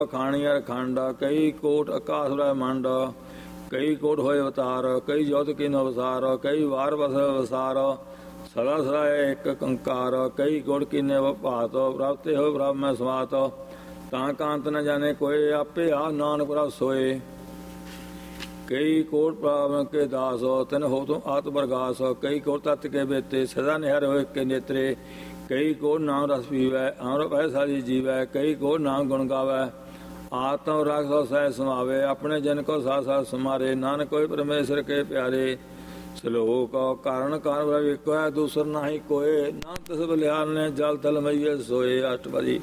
ਖਾਣੀ ਅਰਖੰਡ ਕਈ ਕੋਟ ਆਕਾਸ਼ ਬ੍ਰਹਮੰਡ ਕਈ ਕੋਟ ਹੋਏ ਅਵਤਾਰ ਕਈ ਜੋਤ ਕੀਨ ਅਵਸਾਰ ਕਈ ਵਾਰ ਬਸ ਵਸਾਰ ਸਦਾ ਸਦਾ ਇੱਕ ਕੰਕਾਰ ਕਈ ਕੋਟ ਕੀਨੇ ਵਪਾਤ ਪ੍ਰਾਪਤੇ ਹੋਏ ਬ੍ਰਹਮ ਮੈਂ ਸਮਾਤ ਤਾਂ ਕਾਂਤ ਨ ਜਾਣੇ ਕੋਏ ਆਪੇ ਆ ਨਾਨਕ ਪ੍ਰਭ ਸੋਏ ਕਈ ਕੋਟ ਪ੍ਰਾਵ ਕੇ ਦਾਸ ਤਨ ਹੋ ਤੂੰ ਆਤ ਬਰਗਾਸ ਕਈ ਕੋਟ ਤਤ ਕੇ ਬੇਤੇ ਸਦਾ ਨਿਹਰ ਹੋਏ ਕੇ ਨੇਤਰੇ ਕਈ ਕੋਟ ਨਾਮ ਰਸ ਪੀਵੈ ਅਮਰ ਪੈ ਸਾਰੀ ਜੀਵੈ ਕਈ ਕੋਟ ਨਾਮ ਗੁਣ ਗਾਵੈ ਆਤਮ ਰਾਖੋ ਸਹਿ ਸਮਾਵੇ ਆਪਣੇ ਜਨ ਕੋ ਸਾਥ ਸਾਥ ਸਮਾਰੇ ਨਾਨਕ ਕੋਈ ਪਰਮੇਸ਼ਰ ਕੇ ਪਿਆਰੇ ਸਲੋਕ ਕਾਰਨ ਕਾਰਨ ਵੇਖੋ ਹੈ ਦੂਸਰ ਨਾਹੀ ਕੋਏ ਨਾ ਤਿਸ ਬਲਿਆਨ ਨੇ ਜਲ ਤਲ ਮਈਏ ਸੋਏ ਅਸ਼ਟਪਦੀ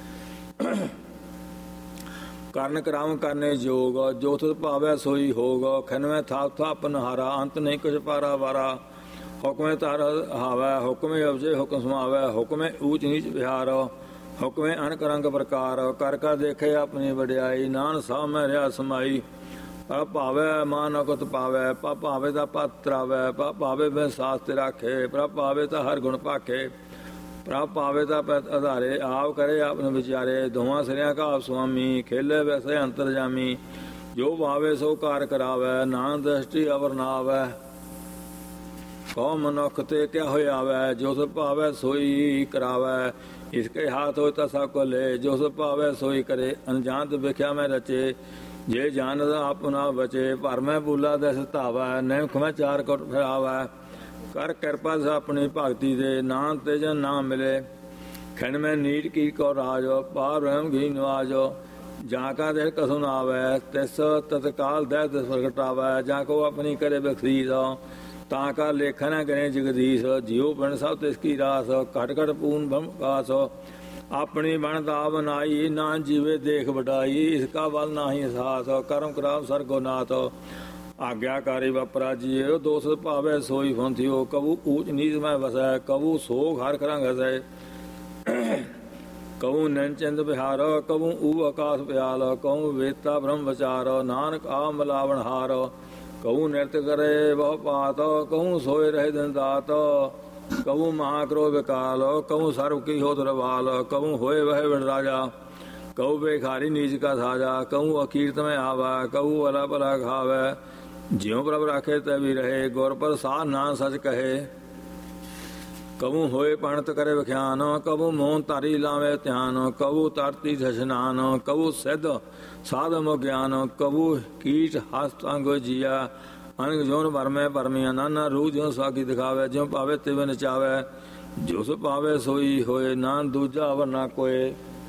ਕਰਨ ਕਰਾਮ ਕਰਨੇ ਜੋਗ ਜੋ ਤੁਧ ਭਾਵੈ ਸੋਈ ਹੋਗ ਖਨਵੇਂ ਥਾਪ ਥਾਪ ਨਹਾਰਾ ਅੰਤ ਨਹੀਂ ਕੁਛ ਪਾਰਾ ਵਾਰਾ ਹੁਕਮੇ ਧਰ ਹਾਵੈ ਹੁਕਮੇ ਅਵਜੇ ਹੁਕਮ ਸਮਾਵੈ ਹੁਕਮੇ ਊਚ ਨੀਚ ਵਿਹਾਰ ਹੁਕਮੇ ਅਨਕ ਰੰਗ ਪ੍ਰਕਾਰ ਕਰ ਕਰ ਦੇਖੇ ਆਪਣੀ ਵਡਿਆਈ ਨਾਨ ਸਾਹ ਮੈਂ ਰਿਆ ਸਮਾਈ ਪ੍ਰਭ ਭਾਵੈ ਮਾਨ ਅਕਤ ਪਾਵੈ ਪ੍ਰਭ ਭਾਵੇ ਦਾ ਪਤ ਰਾਵੈ ਪ੍ਰਭ ਭਾਵੇ ਮੈਂ ਸਾਥ ਤੇ ਰਾਖੇ ਪ੍ਰਭ ਭਾਵੇ ਤਾਂ ਹਰ ਗੁਣ ਭਾਖੇ ਪ੍ਰਭ ਭਾਵੇ ਤਾਂ ਪਤ ਆਧਾਰੇ ਆਪ ਕਰੇ ਆਪਨ ਵਿਚਾਰੇ ਦੋਵਾਂ ਸਿਰਿਆਂ ਕਾ ਆਪ ਸੁਆਮੀ ਖੇਲੇ ਵੈਸੇ ਅੰਤਰ ਜਾਮੀ ਜੋ ਭਾਵੇ ਸੋ ਕਾਰ ਕਰਾਵੈ ਨਾਨ ਦ੍ਰਿਸ਼ਟੀ ਅਵਰ ਨਾਵੈ ਕੋ ਮਨੁੱਖ ਤੇ ਕਿਆ ਹੋਇਆ ਵੈ ਜੋ ਸਭ ਭਾਵੈ ਸੋਈ ਕਰਾਵੈ ਇਸਕੇ ਹਾਥ ਹੋਇ ਤਾ ਸਭ ਕੋ ਲੈ ਜੋ ਸਭ ਭਾਵੈ ਸੋਈ ਕਰੇ ਅਨਜਾਨਤ ਵੇਖਿਆ ਮੈਂ ਰਚੇ ਜੇ ਜਾਣਦਾ ਆਪਣਾ ਬਚੇ ਪਰ ਮੈਂ ਬੂਲਾ ਦਸ ਧਾਵੈ ਨੈਖ ਮੈਂ ਚਾਰ ਕੋਟ ਫਿਰਾਵੈ ਕਰ ਕਿਰਪਾ ਸ ਆਪਣੀ ਭਗਤੀ ਦੇ ਨਾਮ ਤੇ ਜਨ ਨਾਮ ਮਿਲੇ ਖੰਡ ਮੈਂ ਨੀਟ ਕੀ ਕੋ ਰਾਜ ਪਾਰ ਰਹਿਮ ਘੀ ਨਿਵਾਜ ਜਾਂ ਕਾ ਦੇ ਕਸੁ ਨਾ ਆਵੈ ਤਿਸ ਤਤਕਾਲ ਦੈ ਦਿਸ ਪ੍ਰਗਟਾਵੈ ਜਾਂ ਕੋ ਆਪਣੀ ਕਰੇ ਬਖਸ਼ੀਸ ਤਾਂ ਕਾ ਲੇਖਨ ਗਣੇ ਜਗਦੀਸ਼ ਜਿਉ ਬਣ ਸਭ ਤਿਸ ਕੀ ਰਾਸ ਘਟ ਘਟ ਪੂਨ ਭਮ ਕਾਸ ਆਪਣੀ ਬਣ ਦਾ ਬਨਾਈ ਨਾ ਜੀਵੇ ਦੇਖ ਵਡਾਈ ਇਸ ਕਾ ਬਲ ਨਾਹੀ ਸਾਥ ਕਰਮ ਕਰਾਮ ਸਰਗੋ ਨਾਥ ਆਗਿਆਕਾਰੀ ਵਪਰਾ ਜੀਉ ਦੋਸ ਭਾਵੇ ਸੋਈ ਫੰਥਿਓ ਕਬੂ ਊਚ ਨੀਚ ਮੈਂ ਵਸੈ ਕਬੂ ਸੋਗ ਹਰ ਕਰੰਗ ਹਸੈ ਕਬੂ ਨੰਚੰਦ ਬਿਹਾਰ ਕਬੂ ਊ ਆਕਾਸ਼ ਪਿਆਲ ਕਬੂ ਵੇਤਾ ਬ੍ਰਹਮ ਵਿਚਾਰ ਨਾਨਕ ਆ ਮਲਾਵਣ ਹਾਰ ਕਹੂ ਨਿਰਤ ਕਰੇ ਬਹੁ ਪਾਤ ਕਹੂ ਸੋਏ ਰਹੇ ਦਿਨ ਦਾਤ ਕਹੂ ਮਹਾਕਰੋ ਵਿਕਾਲ ਕਹੂ ਸਰਬ ਕੀ ਹੋ ਦਰਵਾਲ ਕਹੂ ਹੋਏ ਵਹਿ ਵਿਣ ਰਾਜਾ ਕਹੂ ਬੇਖਾਰੀ ਨੀਚ ਕਾ ਸਾਜਾ ਕਹੂ ਅਕੀਰਤ ਮੈਂ ਆਵੈ ਕਹੂ ਅਲਾ ਭਲਾ ਖਾਵੈ ਜਿਉ ਪ੍ਰਭ ਰਾਖੇ ਤੈ ਵੀ ਰਹੇ ਗੁਰ ਪ੍ਰਸਾਦ ਨਾ ਸਚ ਕਹੇ ਕਹੂ ਹੋਏ ਪੰਡਤ ਕਰੇ ਵਿਖਿਆਨ ਕਹੂ ਮੋਹਨ ਧਾਰੀ ਲਾਵੇ ਧਿਆਨ ਕਹੂ ਤਰਤੀ ਇਸ਼ਨਾਨ ਕਹੂ ਸਿੱਧ ਸਾਧਮ ਗਿਆਨ ਕਹੂ ਕੀਟ ਹਸਤ ਅੰਗ ਜੀਆ ਅਨਕ ਜੋਨ ਵਰਮੈ ਪਰਮਿਆ ਨਾਨਾ ਰੂਹ ਜਿਉ ਸਾਗੀ ਦਿਖਾਵੇ ਜਿਉ ਭਾਵੇ ਤਿਵੇਂ ਨਚਾਵੇ ਜੋ ਸੋ ਪਾਵੇ ਸੋਈ ਹੋਏ ਨਾ ਦੂਜਾ ਵਰ ਨਾ ਕੋਏ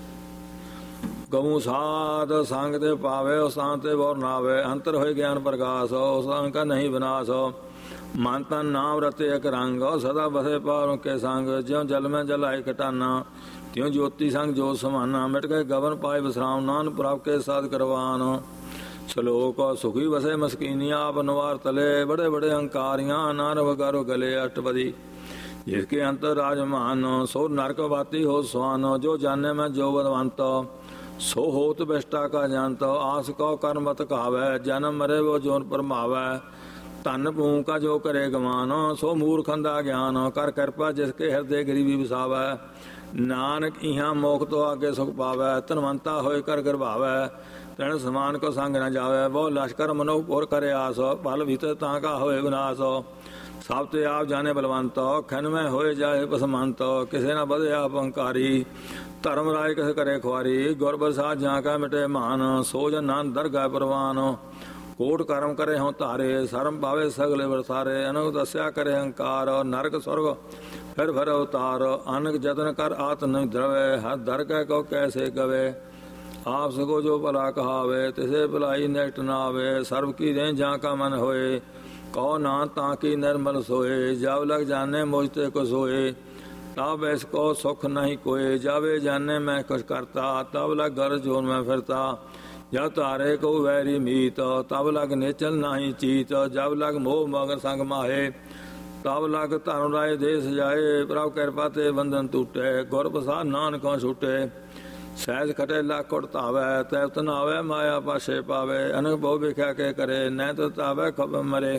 ਕਹੂ ਸਾਧ ਸੰਗ ਤੇ ਪਾਵੇ ਉਹ ਸਾਂ ਤੇ ਬੋਰ ਨਾਵੇ ਅੰਤਰ ਹੋਏ ਗਿਆਨ ਪ੍ਰਕਾਸ਼ ਉਸ ਅੰਕਾ ਨਹੀਂ ਵਿਨਾਸ਼ ਮਨ ਤਨ ਨਾਮ ਰਤੇ ਇਕ ਰੰਗ ਸਦਾ ਬਸੇ ਪਾਰੋਂ ਕੇ ਸੰਗ ਜਿਉ ਜਲ ਮੈਂ ਜਲਾਏ ਘਟਾਨਾ ਤਿਉ ਜੋਤੀ ਸੰਗ ਜੋਤ ਸਮਾਨਾ ਮਿਟ ਗਏ ਗਵਨ ਪਾਏ ਵਿਸਰਾਮ ਨਾਨ ਪ੍ਰਭ ਕੇ ਸਾਧ ਕਰਵਾਨ ਸ਼ਲੋਕ ਸੁਖੀ ਵਸੇ ਮਸਕੀਨੀਆਂ ਆਪ ਨਵਾਰ ਤਲੇ ਬੜੇ ਬੜੇ ਅੰਕਾਰੀਆਂ ਨਾਰ ਵਗਾਰੋ ਗਲੇ ਅਸ਼ਟਪਦੀ ਜਿਸਕੇ ਅੰਤਰ ਰਾਜਮਾਨ ਸੋ ਨਰਕ ਵਾਤੀ ਹੋ ਸਵਾਨ ਜੋ ਜਾਣੇ ਮੈਂ ਜੋ ਬਦਵੰਤ ਸੋ ਹੋਤ ਬਿਸ਼ਟਾ ਕਾ ਜੰਤ ਆਸ ਕੋ ਕਰਮਤ ਕਹਾਵੈ ਜਨਮ ਮਰੇ ਵੋ ਜੋਨ ਪਰਮਾਵੈ ਧਨ ਭੂ ਕਾ ਜੋ ਕਰੇ ਗਮਾਨ ਸੋ ਮੂਰਖੰਦਾ ਗਿਆਨ ਕਰ ਕਿਰਪਾ ਜਿਸਕੇ ਹਿਰਦੇ ਗਰੀਬੀ ਵਸਾਵੈ ਨਾਨਕ ਇਹਾਂ ਮੋਖ ਤੋਂ ਆਗੇ ਸੁਖ ਪਾਵੈ ਧਨਵੰਤਾ ਹੋਏ ਕਰ ਗਰਭਾਵੈ ਤਣ ਸਮਾਨ ਕੋ ਸੰਗ ਨ ਜਾਵੇ ਬਹੁ ਲਸ਼ਕਰ ਮਨੋ ਪੁਰ ਕਰੇ ਆਸ ਭਲ ਭੀਤਰ ਤਾਂ ਕਾ ਹੋਏ ਵਿਨਾਸ਼ ਸਭ ਤੇ ਆਪ ਜਾਣੇ ਬਲਵੰਤ ਖਨਮੈ ਹੋਏ ਜਾਏ ਪਸਮੰਤ ਕਿਸੇ ਨਾ ਵਧੇ ਆਪ ਹੰਕਾਰੀ ਧਰਮ ਰਾਜ ਕਿਸ ਕਰੇ ਖੁਆਰੀ ਗੁਰ ਪ੍ਰਸਾਦ ਜਾਂ ਕਾ ਮਿਟੇ ਮਾਨ ਸੋ ਜਨ ਨਾਨਕ ਦਰਗਾਹ ਪ੍ਰਵਾਨ ਕੋਟ ਕਰਮ ਕਰੇ ਹੋਂ ਧਾਰੇ ਸਰਮ ਪਾਵੇ ਸਗਲੇ ਵਰਸਾਰੇ ਅਨੁ ਦਸਿਆ ਕਰੇ ਹੰਕਾਰ ਨਰਕ ਸੁਰਗ ਫਿਰ ਫਿਰ ਅਵਤਾਰ ਅਨਕ ਜਤਨ ਕਰ ਆਤ ਨਹੀਂ ਧਰਵੇ ਹਰ ਦਰ ਕੈ ਕੋ ਕੈਸੇ ਗਵੇ ਆਪ ਸਗੋ ਜੋ ਭਲਾ ਕਹਾਵੇ ਤਿਸੇ ਭਲਾਈ ਨਿਕਟ ਨਾ ਆਵੇ ਸਰਬ ਕੀ ਦੇ ਜਾਂ ਕਾ ਮਨ ਹੋਏ ਕਉ ਨਾ ਤਾਂ ਕੀ ਨਿਰਮਲ ਸੋਏ ਜਬ ਲਗ ਜਾਣੇ ਮੁਝ ਤੇ ਕੋ ਸੋਏ ਤਬ ਇਸ ਕੋ ਸੁਖ ਨਹੀਂ ਕੋਏ ਜਾਵੇ ਜਾਣੇ ਮੈਂ ਕੁਛ ਕਰਤਾ ਤਬ ਲਗ ਘਰ ਜੋਨ ਮੈਂ ਫਿਰਤਾ ਜਬ ਤਾਰੇ ਕੋ ਵੈਰੀ ਮੀਤ ਤਬ ਲਗ ਨੇਚਲ ਨਹੀਂ ਚੀਤ ਜਬ ਲਗ ਮੋਹ ਮਗਨ ਸੰਗ ਮਾਹੇ ਤਬ ਲਗ ਧਰਮ ਰਾਏ ਦੇ ਸਜਾਏ ਪ੍ਰਭ ਕਿਰਪਾ ਤੇ ਬੰਧਨ ਟੂਟੇ ਗੁਰ ਪ੍ਰਸਾਦ ਨਾਨਕੋਂ ਛੁਟੇ ਸਹਿਜ ਖਟੇ ਲੱਖ ਕੁਟ ਧਾਵੈ ਤੈਵਤ ਨਾਵੇ ਮਾਇਆ ਪਾਸੇ ਪਾਵੇ ਅਨਕ ਬਹੁ ਵੇਖਿਆ ਕੇ ਕਰੇ ਨੈ ਤਾਵੇ ਖਬ ਮਰੇ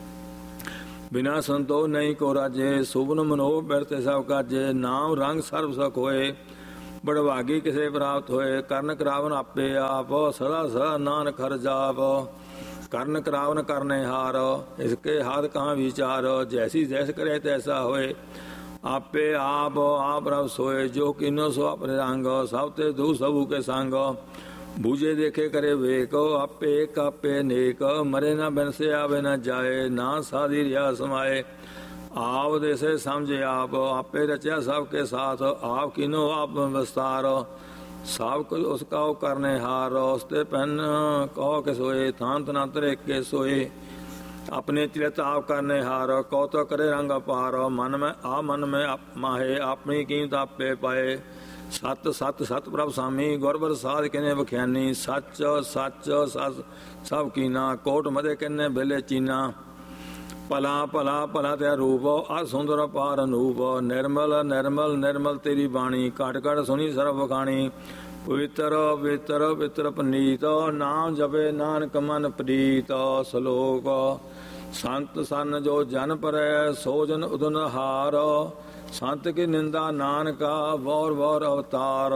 ਬਿਨਾ ਸੰਤੋ ਨਹੀਂ ਕੋ ਰਾਜੇ ਸੁਭਨ ਮਨੋ ਬਿਰਤੇ ਸਭ ਕਾਜੇ ਨਾਮ ਰੰਗ ਸਰਬ ਸਖ ਹੋਏ ਬੜਵਾਗੀ ਕਿਸੇ ਪ੍ਰਾਪਤ ਹੋਏ। ਕਰਨ ਕਰਾਵਨ ਆਪੇ ਆਪ, ਸਦਾ ਸਦਾ ਨਾਨਕ ਹਰਿ ਜਾਪ। ਕਰਨ ਕਰਾਵਨ ਕਰਨੇ ਹਾਰ, ਇਸਕੇ ਹਾਥ ਕਹਾਂ ਵਿਚਾਰ। ਜੈਸੀ ਜੈਸ ਕਰੇ ਤੈਸਾ ਹੋਏ, ਆਪੇ ਆਪ ਆਪ ਰਬ ਸੋਏ। ਜੋ ਕਿਨੋ ਸੋ ਆਪਣੇ ਰੰਗ, ਸਭ ਤੇ ਦੂ ਸਭੂ ਕੇ ਸੰਗ। ਬੂਝੇ ਦੇਖੇ ਕਰੇ ਵੇਕ, ਆਪੇ ਏਕ ਆਪੇ ਨੇਕ। ਮਰੇ ਨਾ ਬਿਨਸੇ ਆਵੇ ਨਾ ਜਾਏ, ਨਾ ਸਾਧੀ ਰਿਆ ਸਮਾਏ। ਆਪ ਦੇਸੇ ਸਮਝ ਆਪ, ਆਪੇ ਰਚਿਆ ਸਭ ਕੇ ਸਾਥ। ਆਪ ਕਿਨੋ ਆਪ ਵਿਸਤਾਰ, ਸਭ ਕੁਝ ਉਸਕਾ ਉਹ ਕਰਨੇ ਹਾਰ। ਉਸਤੇ ਪਹਿਨ ਕਹੋ ਕਿ ਸੋਏ, ਥਾਨ ਤਨਾਤਰ ਕੇ ਸੋਏ। अपने चिरत आप करने हार, कौतुक करे रंग अपार। मन में माहे, अपनी कीमत आपे पाए। सत सत सत प्रभ सामी, गुरबर साध किने बख्यानी। सच सच सच सब कीना, कोट मदे किन्ने बेले चीना। भला भला भला त्या रूप, अ सुंदर पार अनूप। निर्मल निर्मल निर्मल तेरी बाणी, घट घट सुनी सर्व बखानी। पवित्र पवित्र पवित्र पनीत, नाम जपे नानक मन प्रीत। श्लोक संत सन जो जन परै, सो जन उदन हार। संत की निंदा नानका, वौर वौर अवतार।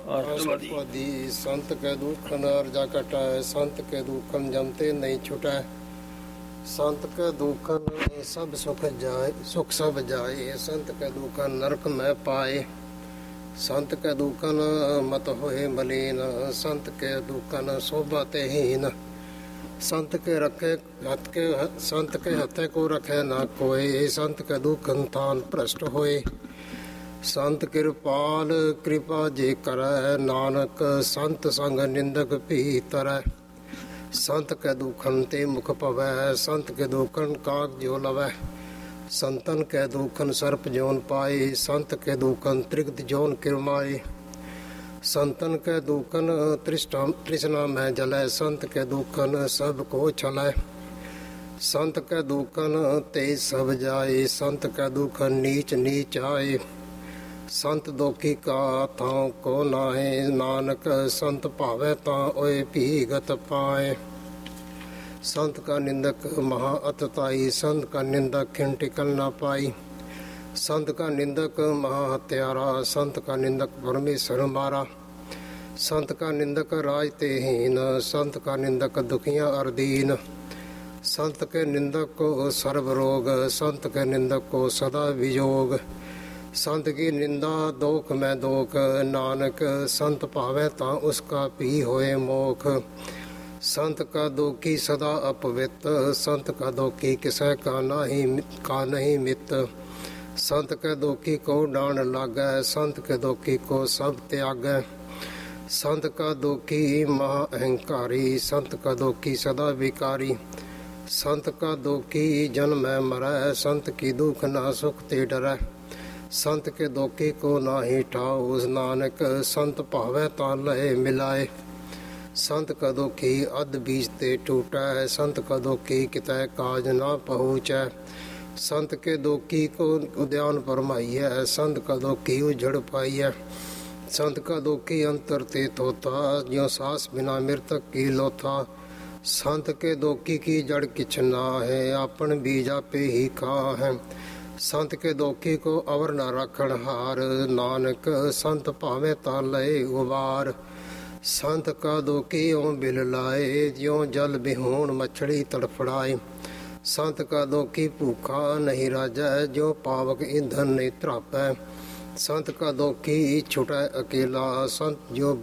संत के दुखन अर्जा कटाए, संत के दुखन जमते नहीं छुटाए। संत के दुखन सब सुख जाए, सुख सब जाए। संत के दुखन नरक में पाए। संत के दुखन मत होए मलीन, संत के दुखन शोभा ते हीन। संत के रखे हथ के, संत के हथे को रखे ना कोई। संत के दुखन थान भ्रष्ट होए। संत कृपाल कृपा जे करे, नानक संत संग निंदक भी तरੈ। संत के दुखन ते मुख पवै, संत के दुखन काग जो लवै। संतन के दुखन सर्प जोन पाए, संत के दुखन त्रिगत जोन किरमाए। संतन के दुखन तृष्णा में जलै, संत के दुखन सब को छलै। संत के दुखन ते सब जाए, संत के दुखन नीच नीच आए। संत दोखी का थां को नाहे, नानक संत भावे तां ओए भीगत पाए। संत का निंदक महा अतताई, संत का निंदक खिन टिकल न पाई। संत का निंदक महा हत्यारा, संत का निंदक परमेश्वर मारा। संत का निंदक राज ते हीन, संत का निंदक दुखियां अरदीन। संत के निंदक को सर्व रोग, संत के निंदक को सदा वियोग। संत की निंदा दोख में दोख, नानक संत भावे तां उसका भी होए मोख। संत का दोखी सदा अपवित, संत का दोखी किसे का नहीं मित। संत के दोखी को डांड लागै, संत के दोखी को सब त्यागै। संत का दोखी महा अहंकारी, संत का दोखी सदा विकारी। संत का दोखी जन्म में मरै, संत की दुख ना सुख ते डरै। संत के दोखी को नाही ठाऊ, नानक संत भावे तां लहे मिलाए। संत का दोखी अध बीज ते टूटै, संत का दोखी कितै काज ना पहुँचै। संत के दोखी को उद्यान फरमाइए, संत का दोखी उजड़ पाइए। संत का दोखी अंतर ते तोता, ज्यों सांस बिना मृतक की लोथा। संत के दोखी की जड़ किछ ना है, आपन बीज आपे ही खा है। संत के दोखी को अवर न रखण हार, नानक संत भावे तां लए उबार। संत का दोखी ओं बिल लाए, ज्यों जल बिहूण मछली तड़फड़ाए। संत का दोखी भूखा नहीं राजै, जो पावक ईंधन नहीं त्रापै। संत का दोखी छुटै अकेला, संत जो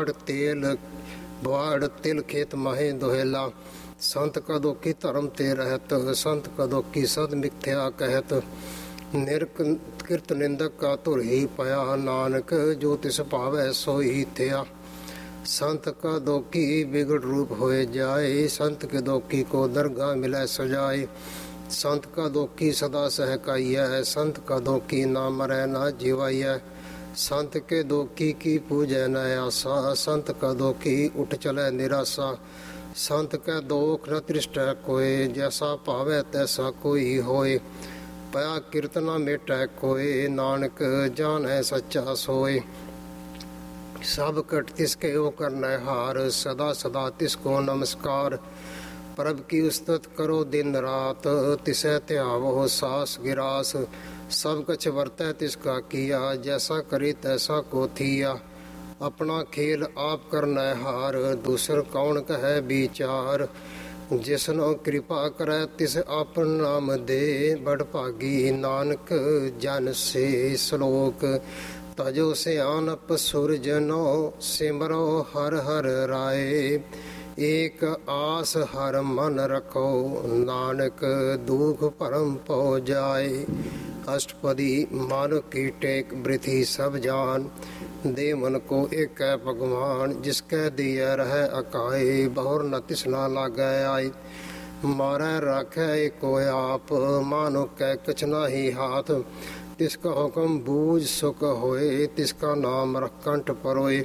बुआड़ तिल खेत माहे दोहेला। संत का दोखी धर्म ते रहत, संत का दोखी सद मिथ्या कहत। निर्कृत निंदक का तुर ही पया, नानक जो तिस भावै सो ही थिया। संत का दोखी बिगड़ रूप होए जाए, संत के दोखी को दरगाह मिले सजाए। संत का दोखी सदा सहकाइय, संत का दोखी ना मरै ना जीवाइय। संत के दोखी की पूजै न आसा, संत का दोखी उठ चलै निराशा। संत का दोख न तृष्टै कोय, जैसा पावै तैसा कोई होए। पया कीर्तना मेटै कोय, नानक जानै सच्चा सोए। सब कट तिसके ओ करनै हार, सदा सदा तिसको नमस्कार। प्रभ की उस्तत करो दिन रात, तिसै त्यावो सास गिरास। सब कछ वर्तै तिसका किया, जैसा करे तैसा को थिया। अपना खेल आप करना हार, दूसर कौन कहे विचार। जिसनो कृपा करे तिस आपन नाम दे, बड़ भागी नानक जन से श्लोक। तजो सियानप सुरजनो, सिमरो हर हर राय। एक आस हर मन रखो, नानक दुख परम पौ जाए। अष्टपदी मानो की टेक वृथि सब जान, दे मन को एक है भगवान। जिसके दिया रह अकाए, बहुर न तिसना लागे आई। मारै राखे एको आप, मानो कै कुछ नाही हाथ। तिसका हुक्म बूझ सुख होए, तिसका नाम रख कंठ परोए।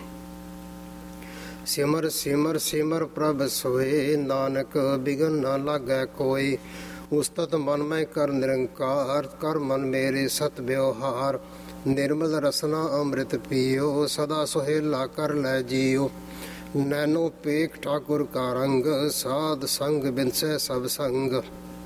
सिमर सिमर सिमर प्रभ सोए, नानक बिगन न लागै कोई। उस्तत मन में कर निरंकार, कर मन मेरे सत व्यवहार। निर्मल रसना अमृत पियो, सदा सुहेला कर लै जियो। नैनो पेख ठाकुर का रंग, साध संग बिनसे सब संग।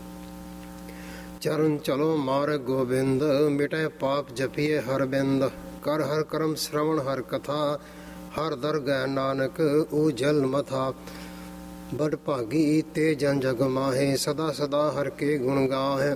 चरण चलो मार्ग गोविंद, मिटे पाप जपिए हर बिंद। कर हर कर्म श्रवण हर कथा, हर दरगह नानक उजल मथा। बड़ भागी ते जन जग माहे, सदा सदा हर के गुण गाहे।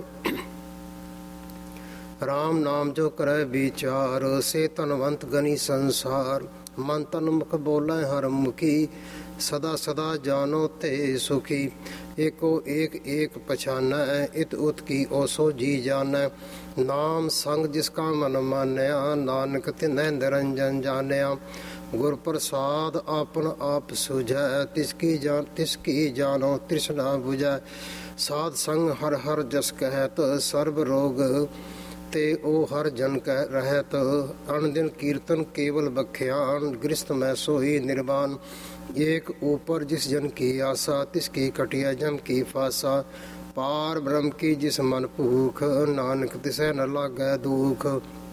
राम नाम जो करे विचार, से तनवंत गनी संसार। मन तन मुख बोले हर मुखी, सदा सदा जानो ते सुखी। एको एक एक पछानै, इत उत की ओसो जी जानै। नाम संग जिसका मन मान्या, नानक तिन्ह निरंजन जान्या। गुर प्रसाद आपन आप सुझै, तिसकी जानो तृष्णा बुझै। साध संग हर हर जस कहत, सर्व रोग ते ओ हर जन कह रहत। अनदिन कीर्तन केवल बख्यान, गृहस्थ में सोई निर्वाण। एक ऊपर जिस जन की आशा, तिसकी कटिया जम की फासा। पार ब्रह्म की जिस मन भूख, नानक तिसै न लागै दुख।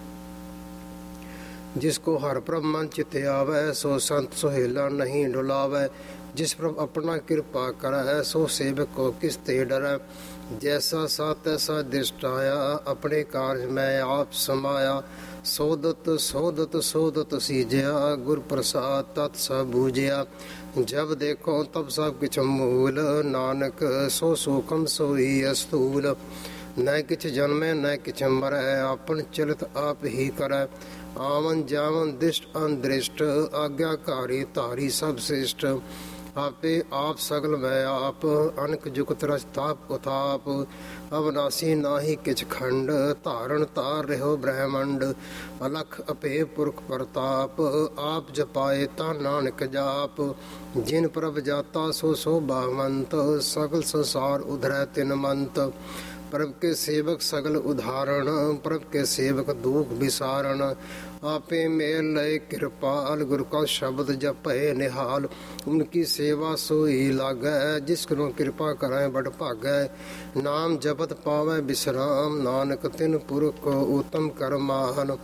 जिसको हर प्रभ मन चित आवे, सो संत सुहेला नहीं डुलावे। जिस प्रभ अपना कृपा करे, सो सेवक को किस ते डरै। जैसा सा तैसा दृष्ट आया, अपने कार्य में आप समाया। सोदत सोदत सोदत सीजया, गुर प्रसाद तत् सब बूझया। जब देखो तब सब किछ मूल, नानक सो सूखम सोई अस्तूल। न किछ जन्मे न किछ मरै, आपन चलित आप ही करै। आवन जावन दृष्ट अनदृष्ट, आज्ञाकारी तारी सब श्रेष्ठ। आपे आप सगल में आप, अनक जुगत रच ताप उताप। अविनाशी नाही किछ खंड, धारण तार रहो ब्रह्मंड। अलख अपे पुरख प्रताप, आप जपाए ता नानक जाप। जिन प्रभ जाता सो शोभावंत, सगल संसार उधरै तिन मंत। प्रभ के सेवक सगल उदाहरण, प्रभ के सेवक दुख विसारण। आपे मेल लय कृपाल, गुरु का शब्द जपे निहाल। उनकी सेवा सोई लागै, जिसको कृपा करै बड़ भागै। नाम जपत पावै विश्राम, नानक तिन पुरख उत्तम कर मान।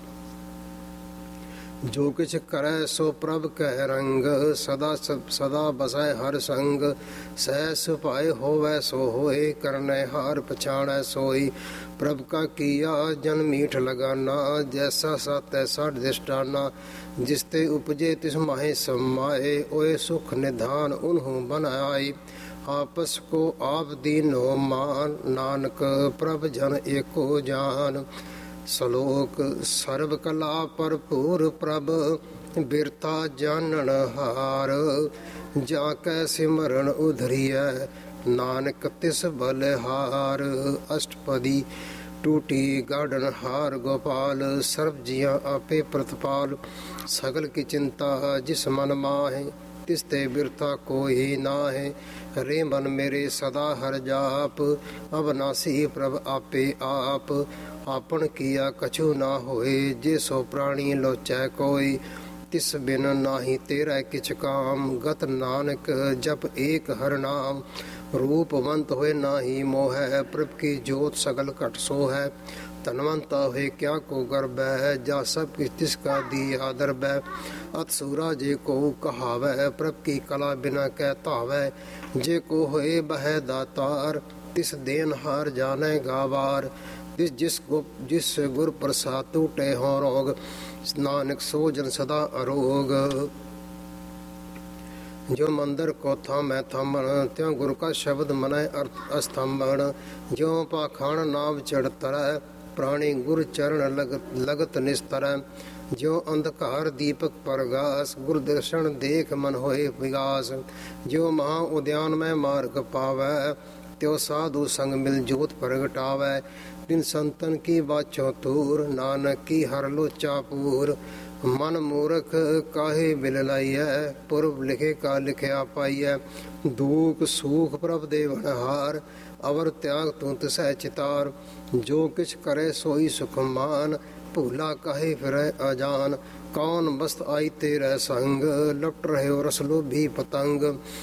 जो किछ करे सो प्रभ कह रंग, सदा सदा बसै हर संग। सहस पाए होवै सो होए, करने हार पछाणै सोई। प्रभ का किया जन मीठ लगाना, जैसा सा तैसा दृष्टाना। जिसते उपजे तिस माहे समाए, ओए सुख निधान उन्हों बनाई। आपस को आप दीनो मान, नानक प्रभ जन एको जान। श्लोक सर्व कला भरपूर प्रभ, बिरता जानन हार। जाकै सिमरन उधरिय, नानक तिस बलहार। अष्टपदी टूटी गार्डन हार गोपाल, सर्व जिया आपे प्रतिपाल। सगल की चिंता जिस मन माहे, तिसते बिरता कोई नाहे। रे मन मेरे सदा हर जाप, अविनाशी प्रभ आपे आप। आपन किया कछु ना होए, जे सो प्राणी लोचै कोई। तिस बिन नाही तेरा किछ काम, गत नानक जप एक हर नाम। रूपवंत होए नाही मोह, प्रभ की जोत सगल घट सो है। धनवंता होए क्या को गर्भ है, जा सब किछ तिसका दी आदर बै। अत सूरा जे को कहावै, प्रभ की कला बिना कै धावै। जे को होए बह दातार, तिस देन हार जाने गावार। जिस गुर प्रसाद टूटे हो रोग, नानक सो जन सदा अरोग। जो मंदिर को थामै थामण, त्यों गुरु का शब्द मनै अस्तंभण। जो पाखाण नाव चढ़ तरੈ, प्राणी गुर चरण लगत निस्तरै। जो अंधकार दीपक परगास, गुर दर्शन देख मन होए विगास। जो महा उद्यान में मार्ग पावै, त्यो साधु संग मिल जोत प्रगटावै। तिन संतन की बाछो तूर, नानक की हर लोचा पूर। मन मूर्ख काहे बिल लाइयै, पूर्व लिखे का लिखया पाइयै। दुख सुख प्रभ देवन हार, अवर त्याग तू तिसै चितार। जो किछ करे सोई सुख मान, भूला काहे फिरै अजान। कौन मस्त आई तेरे संग, लपट रहे रस लोभी पतंग।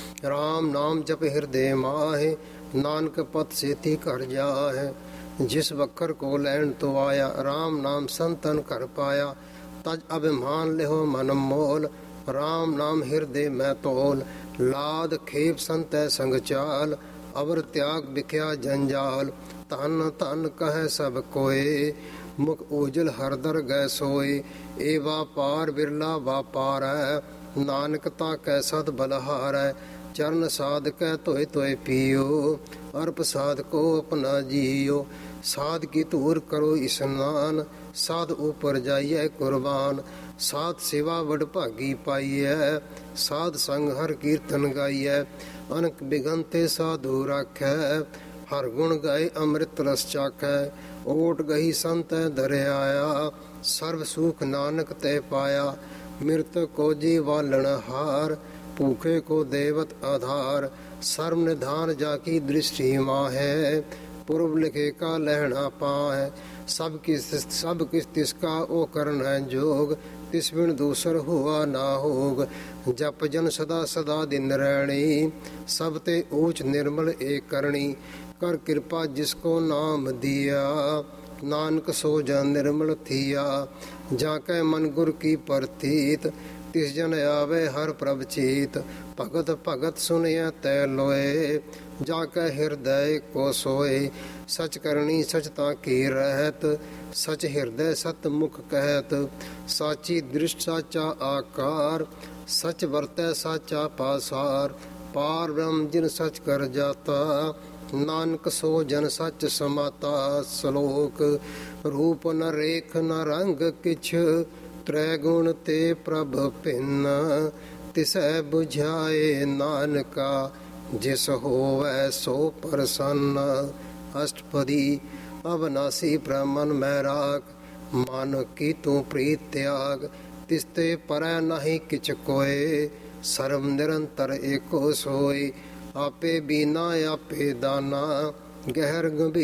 राम नाम जप हृदय माहे, नानक पत सेती कर जाहे। जिस बखर को लैन तो आया, राम नाम संतन कर पाया। तज अभिमान लेहो मन मोल, राम नाम हृदय में तोल। लाद खेप संतै संग चाल, अवर त्याग बिख्या जंजाल। धन धन कहे सब कोय, मुख उजल हर दर गए सोए। ए व्यापार बिरला व्यापार है, नानक ताकै सद बलहारै। चरण साध कै धोए धोए पियो, अर्प साध को अपना जियो। साध की धूर करो स्नान, साध ऊपर जाइए कुर्बान। साध सेवा वड भागी पाइयै, साध संग हर कीर्तन गाइयै। अनक बिगंते साधु राखै, हर गुण गाए अमृत रस चाखै। ओट गही संत धरे आया, सर्व सुख नानक ते पाया। मृत को जीवालन हार, भूखे को देवत आधार। सर्व निधान जाकी दृष्टि माहे, पूर्व लिखे का लहना पाए। सब किस तिसका ओ करन है जोग, तिस बिन दूसर हुआ ना होग। जप जन सदा सदा दिन रैणी, सब ते ऊच निर्मल एक करणी। कर कृपा जिसको नाम दिया, नानक सो जन निर्मल थिया। जाके मन गुर की प्रतीत, तिस जन आवे हर प्रभ चीत। भगत भगत सुनिया तै लोए, जाके हृदय को सोए। सच करनी सचता की रहत, सच हृदय सत मुख कहत। साची दृष्ट साचा आकार, सच वर्तै साचा पासार। पार ब्रह्म जिन सच कर जाता, नानक सो जन सच समाता। श्लोक रूप न रेख न रंग किछ, त्रैगुण ते प्रभ भिन्न। तिसै बुझाए नानका, जिस होवै सो प्रसन्न। अष्टपदी अविनाशी ब्रह्मन में राख, मन की तू प्रीत त्याग। तिसते परै नहीं किछ कोय, सर्व निरंतर एको सोय। आपे बीना आपे दाना, गहर गंभीर